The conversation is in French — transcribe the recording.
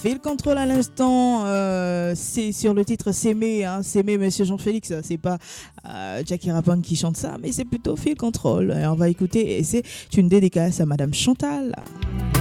Feel Control à l'instant, c'est sur le titre S'aimer, hein, S'aimer Monsieur Jean-Félix, c'est pas Jackie Rapone qui chante ça, mais c'est plutôt Feel Control. Et on va écouter, et c'est une dédicace à Madame Chantal.